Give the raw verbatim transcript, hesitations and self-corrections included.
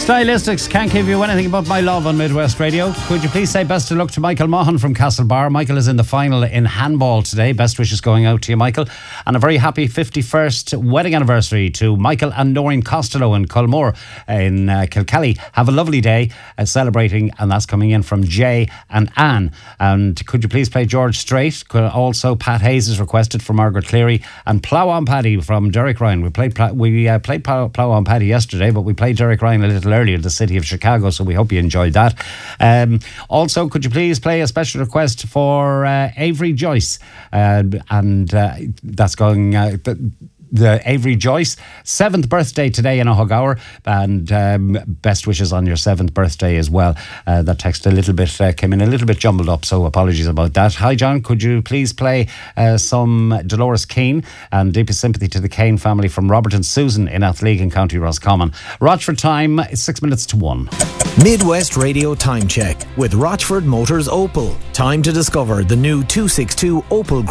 Stylistics can't give you anything but my love on Midwest Radio. Could you please say best of luck to Michael Maughan from Castlebar? Michael is in the final in handball today. Best wishes going out to you, Michael. And a very happy fifty-first wedding anniversary to Michael and Noreen Costello in Culmore in uh, Kilkelly. Have a lovely day uh, celebrating, and that's coming in from Jay and Anne. And could you please play George Strait? Could also, Pat Hayes is requested for Margaret Cleary, and Plough on Paddy from Derek Ryan. We played we uh, played Plough on Paddy yesterday, but we played Derek Ryan a little earlier, the city of Chicago, so we hope you enjoyed that. Um, also, could you please play a special request for uh, Avery Joyce? Uh, and uh, that's going... Uh, th- The Avery Joyce, seventh birthday today in a hug hour, and um, best wishes on your seventh birthday as well. Uh, that text a little bit uh, came in a little bit jumbled up, so apologies about that. Hi John, could you please play uh, some Dolores Keane, and deepest sympathy to the Kane family from Robert and Susan in Athleague in County Roscommon. Rochford time, six minutes to one. Midwest Radio Time Check with Rochford Motors Opel. Time to discover the new two sixty-two Opel